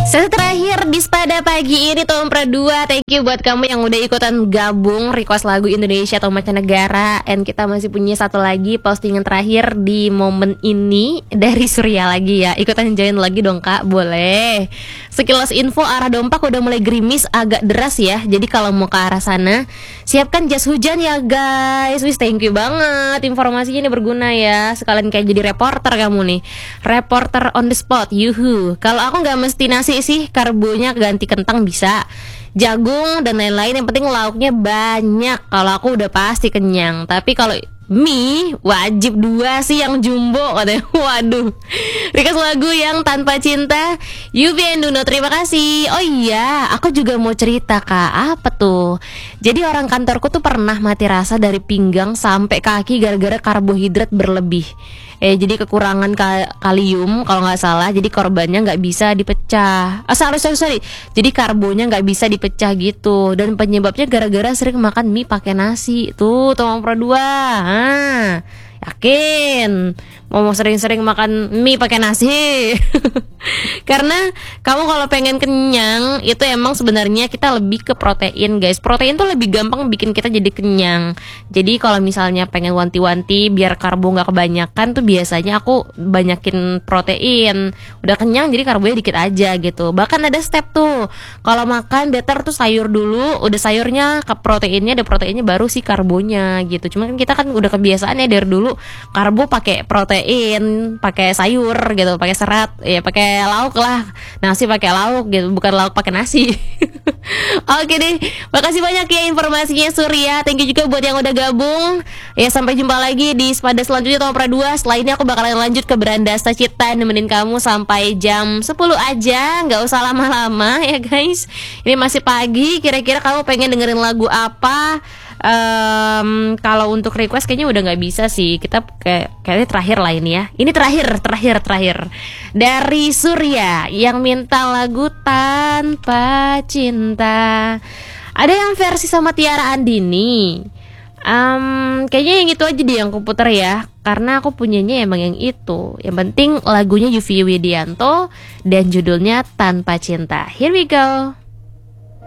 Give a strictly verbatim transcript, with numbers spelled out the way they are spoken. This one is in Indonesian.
Set terakhir di Spada pagi ini tahun dua. Thank you buat kamu yang udah ikutan gabung request lagu Indonesia atau mancanegara. And kita masih punya satu lagi postingan terakhir di momen ini dari Surya lagi ya. Ikutan join lagi dong kak, boleh. Sekilas info arah Dompak udah mulai gerimis agak deras ya. Jadi kalau mau ke arah sana siapkan jas hujan ya guys. Wis thank you banget, informasinya ini berguna ya. Sekalian kayak jadi reporter kamu nih, reporter on the spot. Yuhu. Kalau aku nggak mesti nasi sih, karbonya ganti kentang bisa, jagung dan lain-lain, yang penting lauknya banyak. Kalau aku udah pasti kenyang. Tapi kalau mie wajib dua sih yang jumbo katanya. Waduh. Request lagu yang Tanpa Cinta Yubi Enduno, terima kasih. Oh iya, aku juga mau cerita kak. Apa tuh? Jadi orang kantorku tuh pernah mati rasa dari pinggang sampai kaki gara-gara karbohidrat berlebih. Eh jadi kekurangan ka- kalium kalau nggak salah. Jadi korbannya nggak bisa dipecah. Ah sorry sorry sorry. Jadi karbonya nggak bisa dipecah gitu. Dan penyebabnya gara-gara sering makan mie pakai nasi. Tuh Tomang Pro dua. Ah, yakin mau sering-sering makan mie pakai nasi. Karena kamu kalau pengen kenyang itu emang sebenarnya kita lebih ke protein guys. Protein tuh lebih gampang bikin kita jadi kenyang. Jadi kalau misalnya pengen wanti-wanti biar karbo gak kebanyakan tuh biasanya aku banyakin protein. Udah kenyang jadi karbonya dikit aja gitu. Bahkan ada step tuh, kalau makan better tuh sayur dulu. Udah sayurnya ke proteinnya, ada proteinnya baru sih karbonya gitu. Cuma kan kita kan udah kebiasaan ya dari dulu karbo pakai protein, pakai sayur gitu, pakai serat, ya pakai lauk lah, nasi pakai lauk gitu, bukan lauk pakai nasi. Oke deh, makasih banyak ya informasinya Surya. Thank you juga buat yang udah gabung. Ya sampai jumpa lagi di Spada selanjutnya Tomang Pro dua. Setelah ini aku bakalan lanjut ke Beranda Stacita, nemenin kamu sampai jam sepuluh aja, nggak usah lama-lama ya guys. Ini masih pagi. Kira-kira kamu pengen dengerin lagu apa? Um, kalau untuk request kayaknya udah nggak bisa sih. Kita kayak kayaknya terakhir lah ini ya. Ini terakhir, terakhir, terakhir dari Surya yang minta lagu Tanpa Cinta. Ada yang versi sama Tiara Andini. Um, kayaknya yang itu aja deh yang aku puter ya, karena aku punyanya emang yang itu. Yang penting lagunya Yovie Widianto dan judulnya Tanpa Cinta. Here we go.